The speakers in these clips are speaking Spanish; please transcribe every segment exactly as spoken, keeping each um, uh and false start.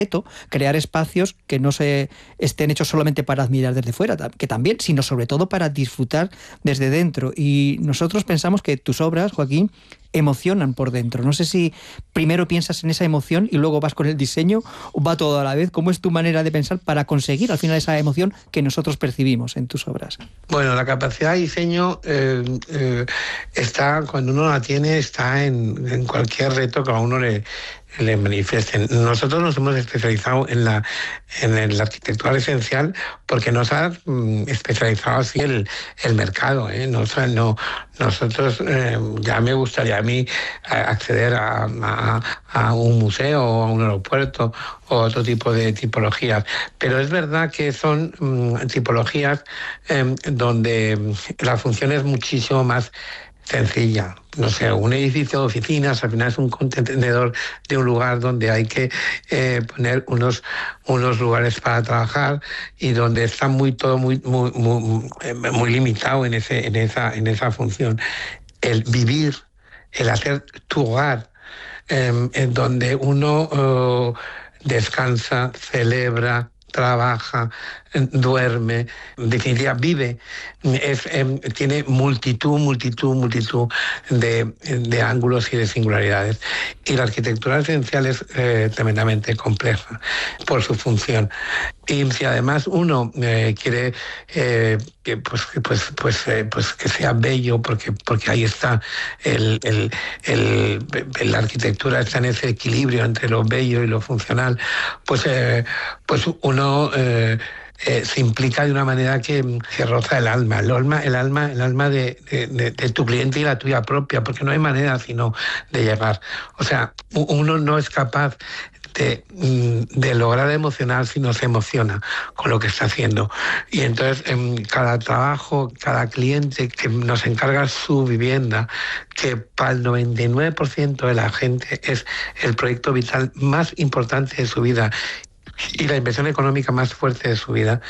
crear espacios que no se estén hechos solamente para admirar desde fuera, que también, sino sobre todo para disfrutar desde dentro. Y nosotros pensamos que tus obras, Joaquín, emocionan por dentro. No sé si primero piensas en esa emoción y luego vas con el diseño, o va todo a la vez. ¿Cómo es tu manera de pensar para conseguir al final esa emoción que nosotros percibimos en tus obras? Bueno, la capacidad de diseño eh, eh, está, cuando uno la tiene, está en, en cualquier reto que a uno le, le manifiesten. Nosotros nos hemos especializado en la, en la arquitectura esencial porque nos ha mm, especializado así el, el mercado, ¿eh? No, o sea, no, nosotros, eh, ya me gustaría a mí acceder a, a, a un museo o a un aeropuerto o otro tipo de tipologías, pero es verdad que son mm, tipologías eh, donde la función es muchísimo más sencilla. No sé, un edificio de oficinas al final es un contenedor de un lugar donde hay que eh, poner unos, unos lugares para trabajar y donde está muy todo muy, muy, muy, muy limitado en, ese, en, esa, en esa función. El vivir, el hacer tu hogar, eh, en donde uno eh, descansa, celebra, trabaja, duerme, en definitiva vive, es, eh, tiene multitud, multitud, multitud de, de ángulos y de singularidades. Y la arquitectura esencial es eh, tremendamente compleja por su función. Y si además uno eh, quiere eh, que, pues, pues, pues, eh, pues que sea bello, porque, porque ahí está el, el, el, el, la arquitectura está en ese equilibrio entre lo bello y lo funcional, pues, eh, pues uno eh, eh, se implica de una manera que, que roza el alma, el alma, el alma, el alma de, de, de, de tu cliente y la tuya propia, porque no hay manera sino de llegar. O sea, uno no es capaz De, de lograr emocionar si no se emociona con lo que está haciendo. Y entonces en cada trabajo, cada cliente que nos encarga su vivienda, que para el noventa y nueve por ciento de la gente es el proyecto vital más importante de su vida y la inversión económica más fuerte de su vida,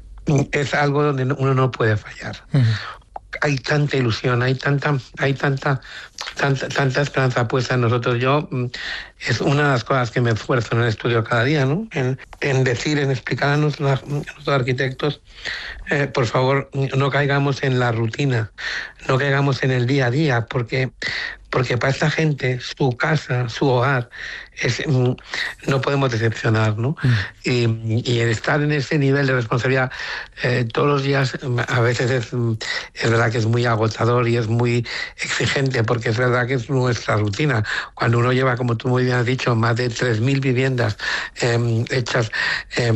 es algo donde uno no puede fallar. Uh-huh. Hay tanta ilusión, hay tanta, hay tanta, tanta, tanta esperanza puesta en nosotros. Yo, es una de las cosas que me esfuerzo en el estudio cada día, ¿no? En, en decir, en explicar a los, a los arquitectos, eh, por favor, no caigamos en la rutina, no caigamos en el día a día, porque, porque para esta gente, su casa, su hogar, es, no podemos decepcionar, ¿no? Mm. Y, y el estar en ese nivel de responsabilidad eh, todos los días, a veces es, es verdad que es muy agotador y es muy exigente, porque es verdad que es nuestra rutina. Cuando uno lleva, como tú muy bien has dicho, más de tres mil viviendas eh, hechas eh,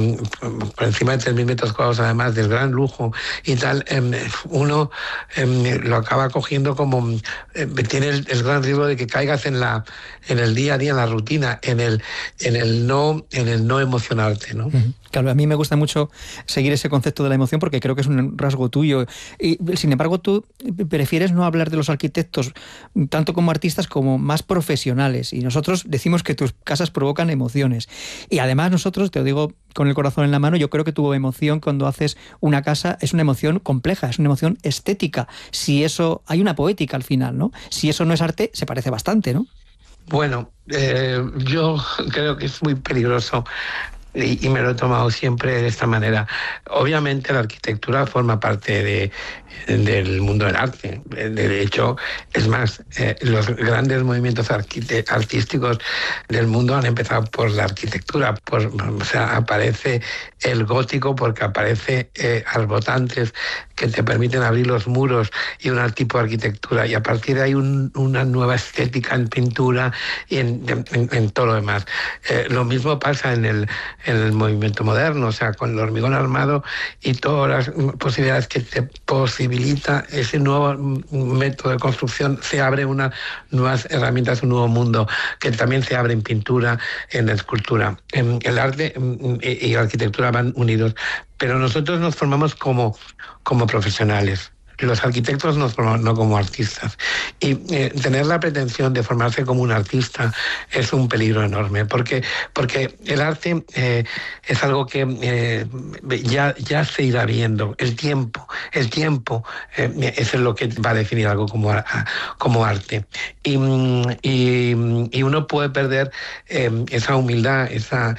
por encima de tres mil metros cuadrados, además del gran lujo y tal, eh, uno eh, lo acaba cogiendo como... Eh, tiene el, el gran riesgo de que caigas en, la, en el día a día, en la rutina, en el, en el, no, en el no emocionarte, ¿no? Uh-huh. Claro, a mí me gusta mucho seguir ese concepto de la emoción porque creo que es un rasgo tuyo. Y, sin embargo, tú prefieres no hablar de los arquitectos tanto como artistas como más profesionales. Y nosotros decimos que tus casas provocan emociones. Y además nosotros, te lo digo con el corazón en la mano, yo creo que tu emoción cuando haces una casa es una emoción compleja, es una emoción estética. Si eso, hay una poética al final, ¿no? Si eso no es arte, se parece bastante, ¿no? Bueno, eh, yo creo que es muy peligroso. Y, y me lo he tomado siempre de esta manera. Obviamente la arquitectura forma parte de, del mundo del arte. De hecho, es más, eh, los grandes movimientos arquite- artísticos del mundo han empezado por la arquitectura. Por, o sea, aparece el gótico porque aparece eh, arbotantes que te permiten abrir los muros y un tipo de arquitectura. Y a partir de ahí un, una nueva estética en pintura y en, en, en todo lo demás. Eh, lo mismo pasa en el en el movimiento moderno, o sea, con el hormigón armado y todas las posibilidades que te posibilita ese nuevo método de construcción, se abre unas nuevas herramientas, un nuevo mundo que también se abre en pintura, en escultura. En el arte y la arquitectura van unidos, pero nosotros nos formamos como, como profesionales. Los arquitectos nos forman no como artistas. Y eh, tener la pretensión de formarse como un artista es un peligro enorme, porque, porque el arte eh, es algo que eh, ya, ya se irá viendo. El tiempo, el tiempo eh, es lo que va a definir algo como, como arte. Y, y, y uno puede perder eh, esa humildad, esa